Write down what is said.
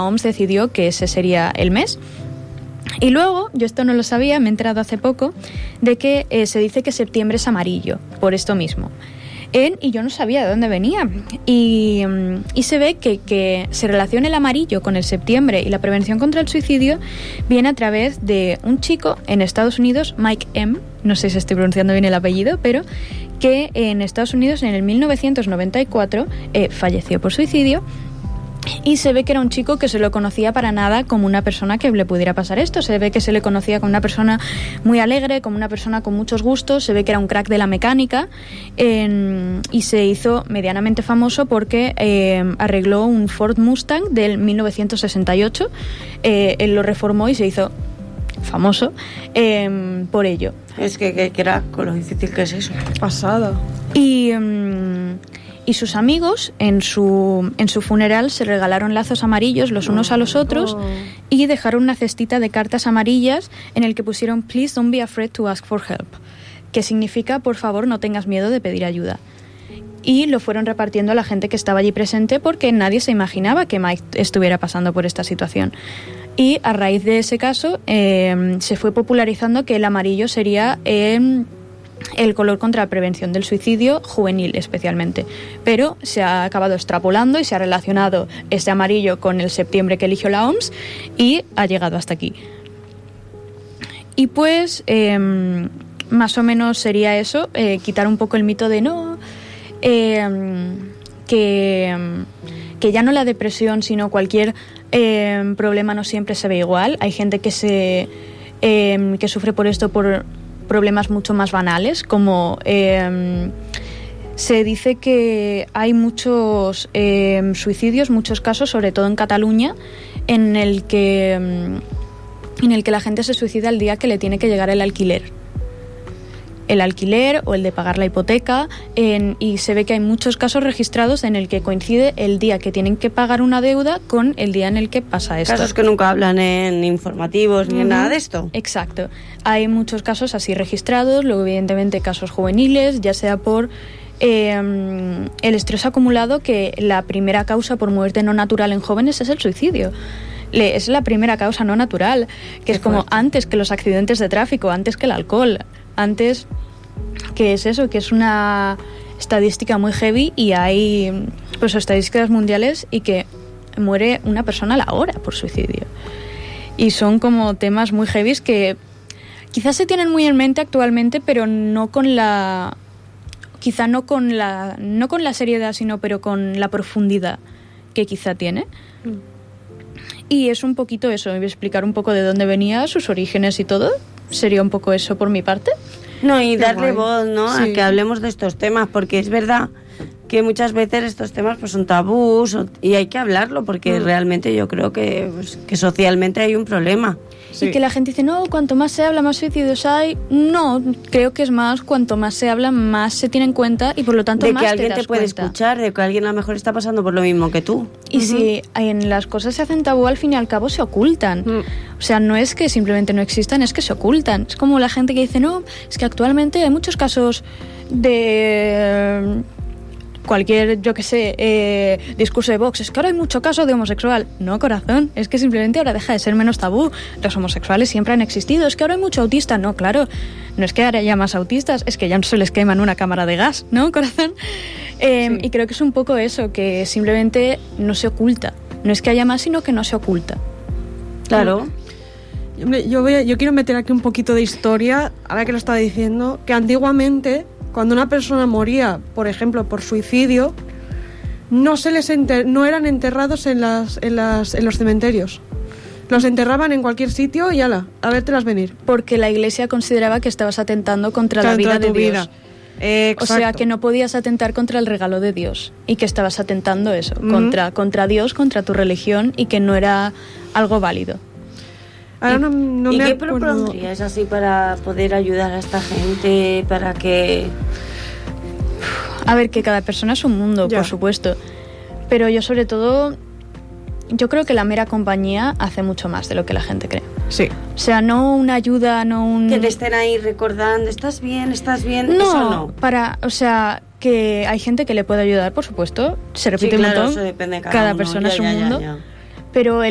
OMS decidió que ese sería el mes. Y luego, yo esto no lo sabía, me he enterado hace poco, de que se dice que septiembre es amarillo, por esto mismo. Y yo no sabía de dónde venía. Y se ve que se relaciona el amarillo con el septiembre y la prevención contra el suicidio viene a través de un chico en Estados Unidos, Mike M., no sé si estoy pronunciando bien el apellido, pero que en Estados Unidos en el 1994 falleció por suicidio. Y se ve que era un chico que se lo conocía para nada como una persona que le pudiera pasar esto. Se ve que se le conocía como una persona muy alegre, como una persona con muchos gustos. Se ve que era un crack de la mecánica y se hizo medianamente famoso porque arregló un Ford Mustang del 1968. Él lo reformó y se hizo famoso por ello. Es que crack, con lo difícil que es eso. Pasada. Y sus amigos en su funeral se regalaron lazos amarillos los unos a los otros y dejaron una cestita de cartas amarillas en el que pusieron "Please don't be afraid to ask for help", que significa "por favor no tengas miedo de pedir ayuda". Y lo fueron repartiendo a la gente que estaba allí presente porque nadie se imaginaba que Mike estuviera pasando por esta situación. Y a raíz de ese caso se fue popularizando que el amarillo sería el color contra la prevención del suicidio juvenil especialmente, pero se ha acabado extrapolando y se ha relacionado este amarillo con el septiembre que eligió la OMS y ha llegado hasta aquí. Y pues más o menos sería eso, quitar un poco el mito de que ya no la depresión sino cualquier problema no siempre se ve igual. Hay gente que sufre por esto por problemas mucho más banales, como se dice que hay muchos suicidios, muchos casos, sobre todo en Cataluña, en el que la gente se suicida el día que le tiene que llegar el alquiler o el de pagar la hipoteca, y se ve que hay muchos casos registrados en el que coincide el día que tienen que pagar una deuda con el día en el que pasa esto. Casos que nunca hablan en informativos ni en nada de esto. Exacto. Hay muchos casos así registrados, luego evidentemente casos juveniles, ya sea por el estrés acumulado, que la primera causa por muerte no natural en jóvenes es el suicidio. Es la primera causa no natural, que es como antes que los accidentes de tráfico, antes que el alcohol, antes que es eso, que es una estadística muy heavy, y hay pues estadísticas mundiales y que muere una persona a la hora por suicidio. Y son como temas muy heavy que quizás se tienen muy en mente actualmente, pero no con la seriedad, sino pero con la profundidad que quizá tiene. Y es un poquito eso, voy a explicar un poco de dónde venía, sus orígenes y todo. Sería un poco eso por mi parte. No, y darle voz, ¿no? Sí. A que hablemos de estos temas, porque es verdad que muchas veces estos temas pues son tabús y hay que hablarlo, porque realmente yo creo que socialmente hay un problema. Sí. Y que la gente dice, no, cuanto más se habla, más suicidios hay. No, creo que es más, cuanto más se habla, más se tiene en cuenta y por lo tanto de más que alguien te puede cuenta. escuchar, de que alguien a lo mejor está pasando por lo mismo que tú. Y si en las cosas se hacen tabú, al fin y al cabo se ocultan. O sea, no es que simplemente no existan, es que se ocultan. Es como la gente que dice, no, es que actualmente hay muchos casos de cualquier, yo que sé, discurso de Vox. Es que ahora hay mucho caso de homosexual. No, corazón, es que simplemente ahora deja de ser menos tabú. Los homosexuales siempre han existido. Es que ahora hay mucho autista. No, claro, no es que ahora haya más autistas, es que ya no se les quema en una cámara de gas, ¿no, corazón? Y creo que es un poco eso, que simplemente no se oculta. No es que haya más, sino que no se oculta. Claro. Hombre, yo quiero meter aquí un poquito de historia, ahora que lo estaba diciendo, que antiguamente, cuando una persona moría, por ejemplo, por suicidio, no eran enterrados en los cementerios. Los enterraban en cualquier sitio y ala, a vértelas venir. Porque la Iglesia consideraba que estabas atentando contra la vida de Dios. O sea, que no podías atentar contra el regalo de Dios y que estabas atentando eso, contra Dios, contra tu religión, y que no era algo válido. Ahora ¿Y qué propondrías así para poder ayudar a esta gente, para que...? A ver, que cada persona es un mundo, por supuesto. Pero yo sobre todo, yo creo que la mera compañía hace mucho más de lo que la gente cree. Sí. O sea, no una ayuda, no un... Que te estén ahí recordando, ¿estás bien? No, eso no. o sea, que hay gente que le puede ayudar, por supuesto. Se repite un montón. Eso depende de cada persona es un mundo. Ya. Pero